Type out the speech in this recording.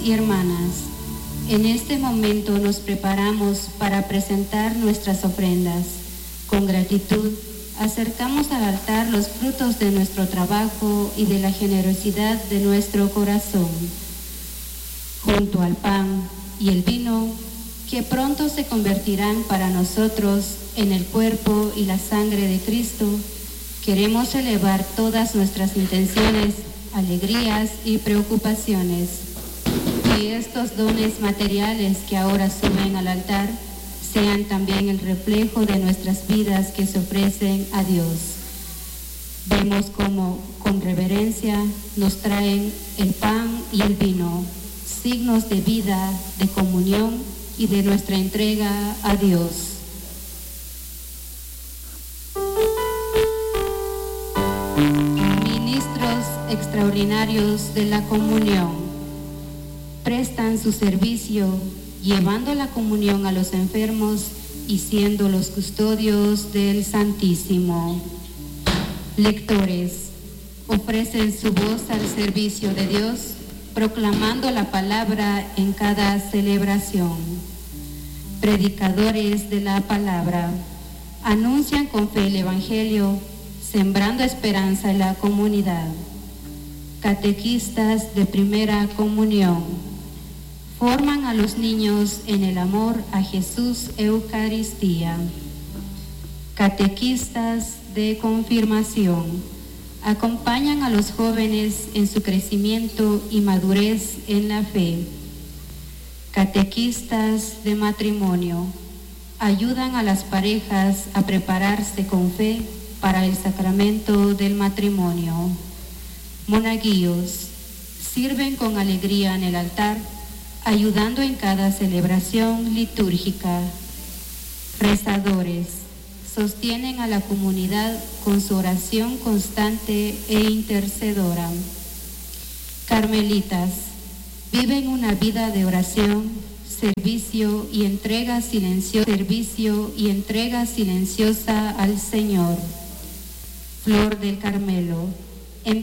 y hermanas, en este momento nos preparamos para presentar nuestras ofrendas. Con gratitud, acercamos al altar los frutos de nuestro trabajo y de la generosidad de nuestro corazón. Junto al pan y el vino, que pronto se convertirán para nosotros en el cuerpo y la sangre de Cristo, queremos elevar todas nuestras intenciones, alegrías y preocupaciones. Que estos dones materiales que ahora suben al altar sean también el reflejo de nuestras vidas que se ofrecen a Dios. Vemos cómo con reverencia nos traen el pan y el vino, signos de vida, de comunión y de nuestra entrega a Dios. Ministros extraordinarios de la comunión prestan su servicio llevando la comunión a los enfermos y siendo los custodios del Santísimo. Lectores ofrecen su voz al servicio de Dios, proclamando la palabra en cada celebración. Predicadores de la palabra anuncian con fe el Evangelio, sembrando esperanza en la comunidad. Catequistas de primera comunión forman a los niños en el amor a Jesús Eucaristía. Catequistas de confirmación acompañan a los jóvenes en su crecimiento y madurez en la fe. Catequistas de matrimonio ayudan a las parejas a prepararse con fe para el sacramento del matrimonio. Monaguillos sirven con alegría en el altar, ayudando en cada celebración litúrgica. Rezadores sostienen a la comunidad con su oración constante e intercedora. Carmelitas viven una vida de oración, servicio y entrega silenciosa al Señor. Flor del Carmelo